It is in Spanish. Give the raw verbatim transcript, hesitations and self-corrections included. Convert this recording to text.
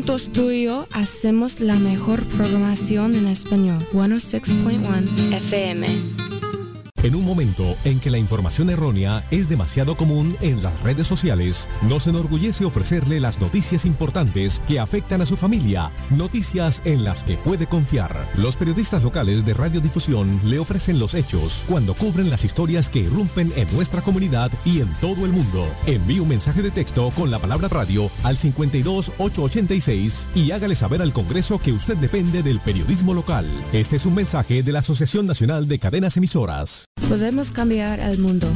Juntos tú y yo hacemos la mejor programación en español. ciento seis punto uno F M. En un momento en que la información errónea es demasiado común en las redes sociales, nos enorgullece ofrecerle las noticias importantes que afectan a su familia, noticias en las que puede confiar. Los periodistas locales de radiodifusión le ofrecen los hechos cuando cubren las historias que irrumpen en nuestra comunidad y en todo el mundo. Envíe un mensaje de texto con la palabra radio al cincuenta y dos, ochocientos ochenta y seis y hágale saber al Congreso que usted depende del periodismo local. Este es un mensaje de la Asociación Nacional de Cadenas Emisoras. Podemos cambiar el mundo.